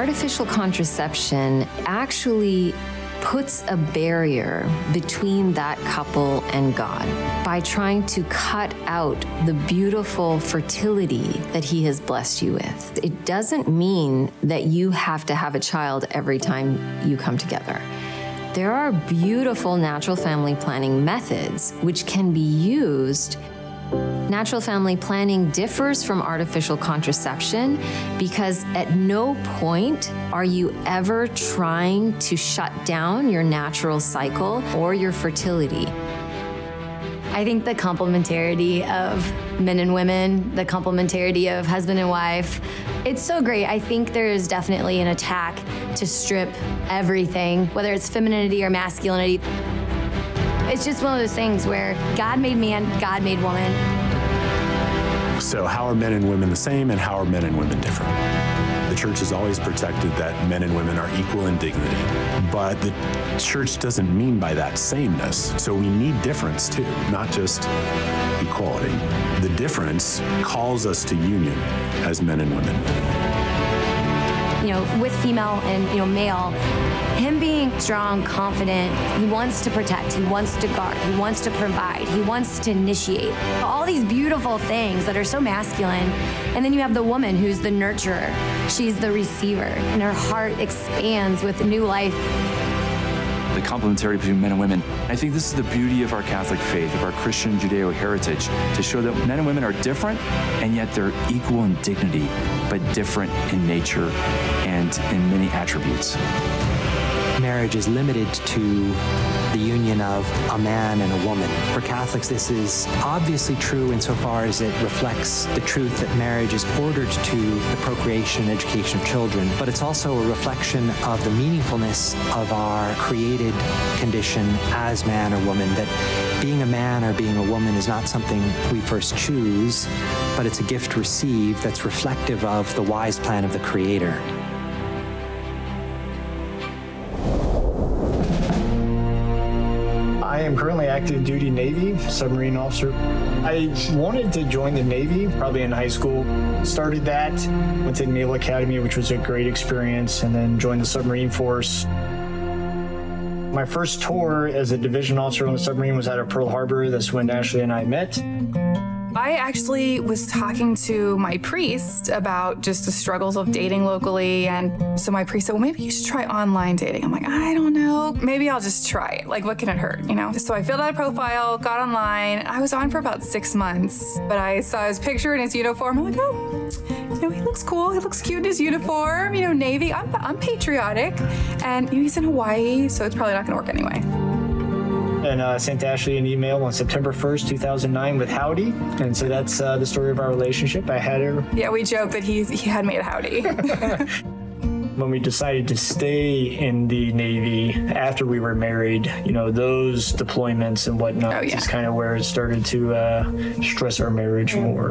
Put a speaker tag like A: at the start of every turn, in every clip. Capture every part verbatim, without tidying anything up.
A: artificial contraception actually puts a barrier between that couple and God by trying to cut out the beautiful fertility that He has blessed you with. It doesn't mean that you have to have a child every time you come together. There are beautiful natural family planning methods which can be used. Natural family planning differs from artificial contraception because at no point are you ever trying to shut down your natural cycle or your fertility.
B: I think the complementarity of men and women, the complementarity of husband and wife, it's so great. I think there is definitely an attack to strip everything, whether it's femininity or masculinity. It's just one of those things where God made man, God made woman.
C: So how are men and women the same, and how are men and women different? The church has always protected that men and women are equal in dignity, but the church doesn't mean by that sameness. So we need difference too, not just equality. The difference calls us to union as men and women.
B: You know, with female and, you know, male, him being strong, confident, he wants to protect, he wants to guard, he wants to provide, he wants to initiate. All these beautiful things that are so masculine. And then you have the woman who's the nurturer. She's the receiver, and her heart expands with new life.
D: The complementarity between men and women. I think this is the beauty of our Catholic faith, of our Christian Judeo heritage, to show that men and women are different, and yet they're equal in dignity, but different in nature and in many attributes.
E: Marriage is limited to the union of a man and a woman. For Catholics, this is obviously true insofar as it reflects the truth that marriage is ordered to the procreation and education of children, but it's also a reflection of the meaningfulness of our created condition as man or woman, that being a man or being a woman is not something we first choose, but it's a gift received that's reflective of the wise plan of the Creator.
F: I am currently active duty Navy, submarine officer. I wanted to join the Navy probably in high school. Started that, went to the Naval Academy, which was a great experience, and then joined the submarine force. My first tour as a division officer on the submarine was out of Pearl Harbor. That's when Ashley and I met.
G: I actually was talking to my priest about just the struggles of dating locally, and so my priest said, well, maybe you should try online dating. I'm like, I don't know. Maybe I'll just try it. Like, what can it hurt, you know? So I filled out a profile, got online. I was on for about six months, but I saw his picture in his uniform. I'm like, oh, you know, he looks cool. He looks cute in his uniform, you know, Navy. I'm, I'm patriotic. And you know, he's in Hawaii, so it's probably not gonna work anyway.
F: And uh, sent Ashley an email on September first, two thousand nine with howdy. And so that's uh, the story of our relationship. I had her.
G: Yeah, we joke that he, he had made howdy.
F: When we decided to stay in the Navy after we were married, you know, those deployments and whatnot oh, yeah. is kind of where it started to uh, stress our marriage more.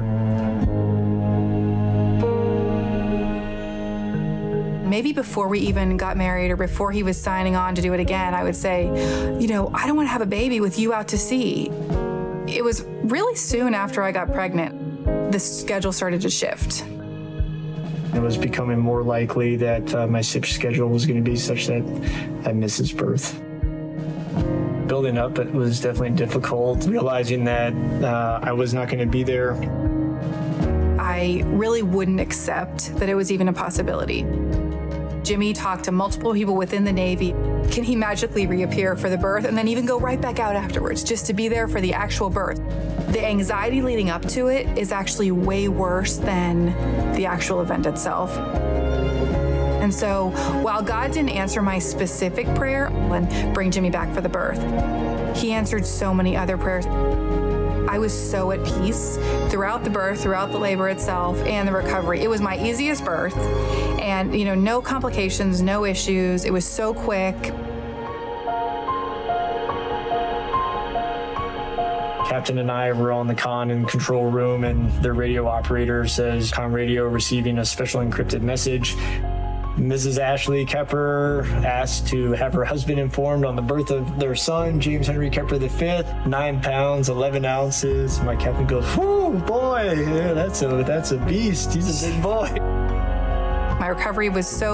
G: Maybe before we even got married or before he was signing on to do it again, I would say, you know, I don't want to have a baby with you out to sea. It was really soon after I got pregnant, the schedule started to shift.
F: It was becoming more likely that uh, my S I P schedule was going to be such that I missed his birth. Building up, it was definitely difficult, realizing that uh, I was not going to be there.
G: I really wouldn't accept that it was even a possibility. Jimmy talked to multiple people within the Navy. Can he magically reappear for the birth and then even go right back out afterwards just to be there for the actual birth? The anxiety leading up to it is actually way worse than the actual event itself. And so while God didn't answer my specific prayer and bring Jimmy back for the birth, he answered so many other prayers. I was so at peace throughout the birth, throughout the labor itself, and the recovery. It was my easiest birth, and you know, no complications, no issues. It was so quick.
F: Captain and I were on the con and control room, and the radio operator says, con radio receiving a special encrypted message. Missus Ashley Kepper asked to have her husband informed on the birth of their son, James Henry Kepper the fifth, nine pounds, eleven ounces. My captain goes, whoo, boy, yeah, that's a, that's a beast. He's a big boy.
G: My recovery was so